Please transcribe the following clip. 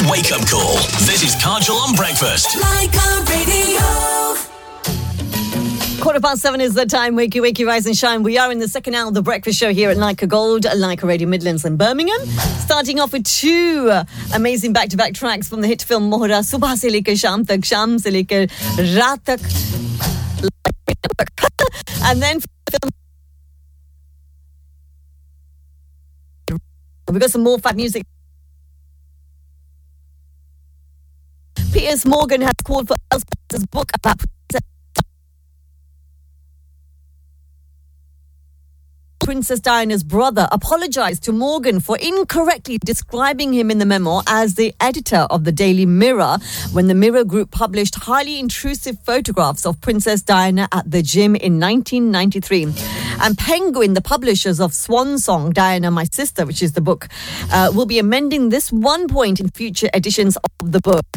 wake-up call. This is Kajal on breakfast. Laika Radio. 7:15 is the time. Wakey, wakey, rise and shine. We are in the second hour of the breakfast show here at Laika Gold, Laika Radio Midlands and Birmingham. Starting off with two amazing back-to-back tracks from the hit film Mohra, Subah se lekar Sham tak, Sham se lekar Raat tak. And then we got some more fat music. Piers Morgan has called for Elspeth's book about Princess Diana's brother apologized to Morgan for incorrectly describing him in the memo as the editor of the Daily Mirror when the Mirror Group published highly intrusive photographs of Princess Diana at the gym in 1993. And Penguin, the publishers of Swan Song, Diana, My Sister, which is the book, will be amending this one point in future editions of the book.